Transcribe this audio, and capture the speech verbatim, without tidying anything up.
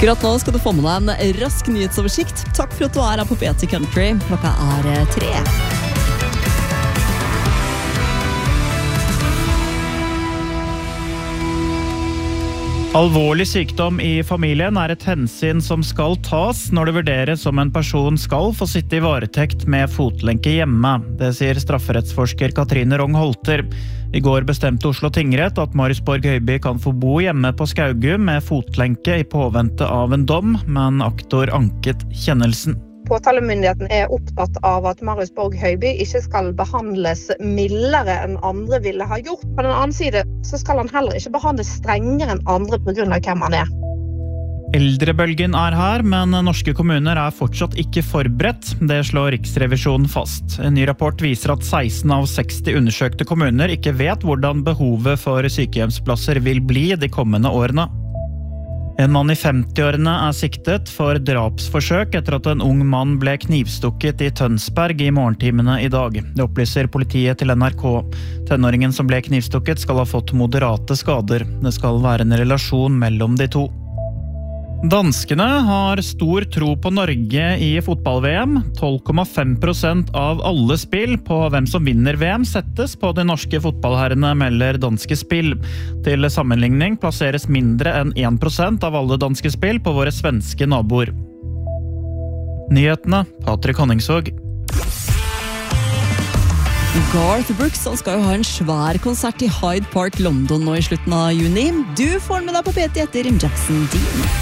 Akkurat nå skal du få med deg en rask nyhetsoversikt. Takk for at du er her på P T Country. Klokka er tre. Alvorlig sykdom i familien er et hensyn som skal tas når det vurderes om en person skal få sitte i varetekt med fotlenke hjemme. Det sier strafferettsforsker Katrine Rong-Holter. I går bestemte Oslo tingrett at Marius Borg Høiby kan få bo hjemme på Skaugum med fotlenke i påvente av en dom, men aktor anket kjennelsen. Påtalemyndigheten er opptatt av at Marius Borg Høiby ikke skal behandles mildere enn andre ville ha gjort. På den annen side så skal han heller ikke behandles strengere enn andre på grunn av hvem han er. Eldrebølgen er her, men norske kommuner er fortsatt ikke forberedt. Det slår Riksrevisjonen fast. En ny rapport viser at seksten av seksti undersøkte kommuner ikke vet hvordan behovet for sykehjemsplasser vil bli de kommende årene. En mann i femti-årene er siktet for drapsforsøk etter at en ung mann ble knivstukket i Tønsberg i morgentimene i dag. Det opplyser politiet til N R K. Tenåringen som ble knivstukket skal ha fått moderate skader. Det skal være en relasjon mellom de to. Danskene har stor tro på Norge i fotball-V M. tolv komma fem prosent av alle spill på hvem som vinner V M settes på de norske fotballherrene, melder Danske Spill. Til sammenligning plasseres mindre enn én prosent av alle danske spill på våre svenske naboer. Nyhetene, Patrick Honningsvåg. Garth Brooks han skal jo ha en svær konsert i Hyde Park, London nå i slutten av juni. Du får den med deg på P T etter Jackson Dean.